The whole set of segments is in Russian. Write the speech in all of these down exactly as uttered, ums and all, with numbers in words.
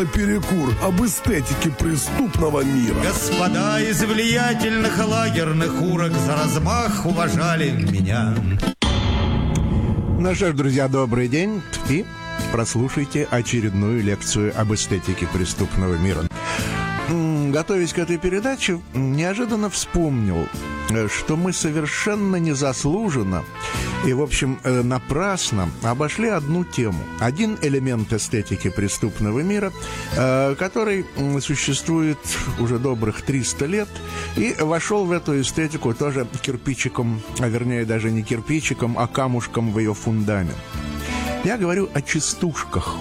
Перекур об эстетике преступного мира. Господа из влиятельных лагерных урок за размах уважали меня. Ну что ж, друзья, добрый день. И прослушайте очередную лекцию об эстетике преступного мира. Готовясь к этой передаче, неожиданно вспомнил, что мы совершенно незаслуженно и, в общем, напрасно обошли одну тему, один элемент эстетики преступного мира, который существует уже добрых триста лет и вошел в эту эстетику тоже кирпичиком, а вернее даже не кирпичиком, а камушком в ее фундамент. Я говорю о частушках.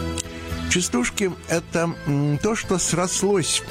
Частушки – это то, что срослось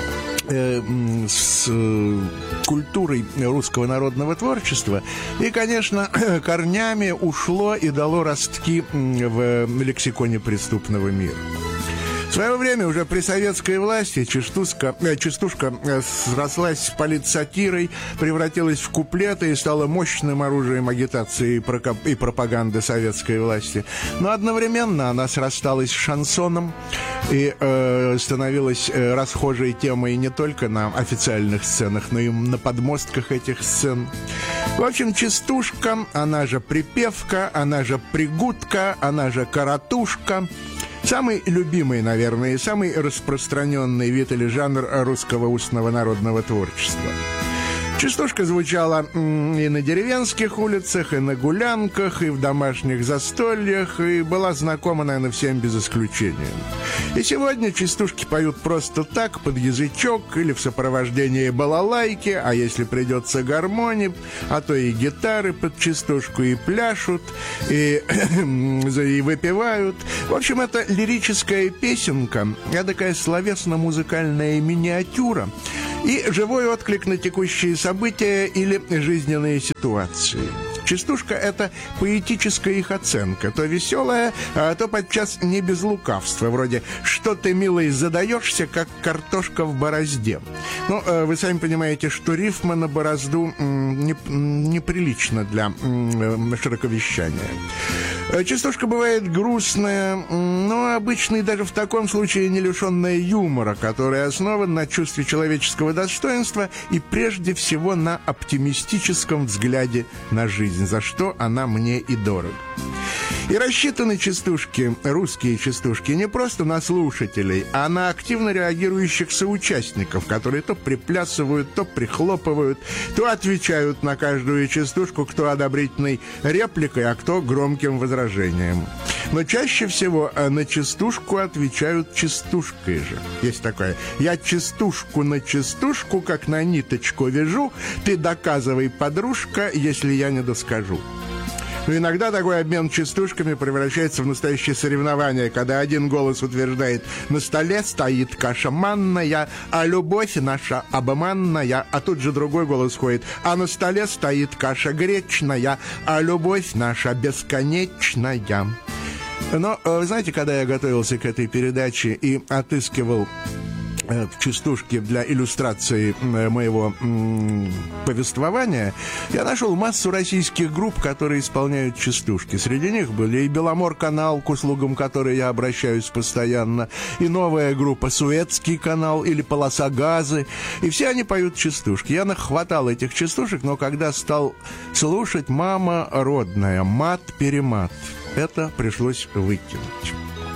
э, с э, культурой русского народного творчества и, конечно, корнями ушло и дало ростки в лексиконе преступного мира. В свое время уже при советской власти частушка, э, частушка э, срослась с политсатирой, превратилась в куплеты и стала мощным оружием агитации и, прокоп, и пропаганды советской власти. Но одновременно она срасталась с шансоном и э, становилась э, расхожей темой не только на официальных сценах, но и на подмостках этих сцен. В общем, частушка, она же припевка, она же пригудка, она же коротушка. Самый любимый, наверное, и самый распространенный вид или жанр русского устного народного творчества. Частушка звучала и на деревенских улицах, и на гулянках, и в домашних застольях, и была знакома, наверное, всем без исключения. И сегодня частушки поют просто так, под язычок, или в сопровождении балалайки, а если придется гармонии, а то и гитары под частушку, и пляшут, и, и выпивают. В общем, это лирическая песенка, эдакая словесно-музыкальная миниатюра, и живой отклик на текущие события или жизненные ситуации. Частушка – это поэтическая их оценка, то веселая, а то подчас не без лукавства, вроде «что ты, милый, задаешься, как картошка в борозде». Ну, вы сами понимаете, что рифма на борозду неприлична для широковещания. Частушка бывает грустная, но обычно и даже в таком случае не лишенная юмора, который основан на чувстве человеческого достоинства и прежде всего на оптимистическом взгляде на жизнь, за что она мне и дорога. И рассчитаны частушки, русские частушки, не просто на слушателей, а на активно реагирующих соучастников, которые то приплясывают, то прихлопывают, то отвечают на каждую частушку, кто одобрительной репликой, а кто громким возражением. Но чаще всего на частушку отвечают частушкой же. Есть такое: «Я частушку на частушку, как на ниточку вяжу, ты доказывай, подружка, если я не доскажу». Но иногда такой обмен частушками превращается в настоящее соревнование, когда один голос утверждает: «На столе стоит каша манная, а любовь наша обманная», а тут же другой голос ходит: «А на столе стоит каша гречная, а любовь наша бесконечная». Но, вы знаете, когда я готовился к этой передаче и отыскивал частушки для иллюстрации моего м, повествования, я нашел массу российских групп, которые исполняют частушки. Среди них были и Беломор-канал, к услугам которой я обращаюсь постоянно, и новая группа Суэцкий канал или Полоса газы, и все они поют частушки. Я нахватал этих частушек, но когда стал слушать, мама родная, мат-перемат, это пришлось выкинуть.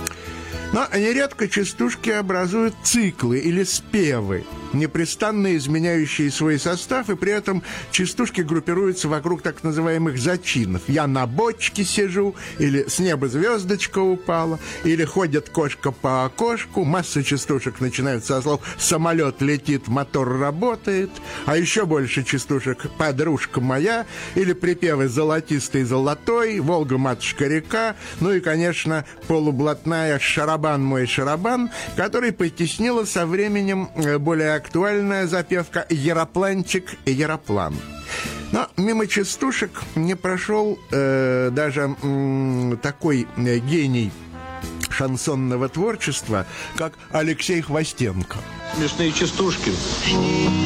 Но нередко частушки образуют циклы или спевы, непрестанно изменяющие свой состав, и при этом частушки группируются вокруг так называемых зачинов. «Я на бочке сижу», или «С неба звездочка упала», или «Ходит кошка по окошку». Масса частушек начинаются со слов «Самолет летит, мотор работает», а еще больше частушек «Подружка моя», или припевы «Золотистый золотой», «Волга-матушка-река», ну и, конечно, полублатная «Шарабан мой шарабан», который потеснила со временем более актуальная запевка «Яропланчик и яроплан». Но мимо частушек не прошел э, даже м, такой э, гений шансонного творчества, как Алексей Хвостенко. Смешные частушки.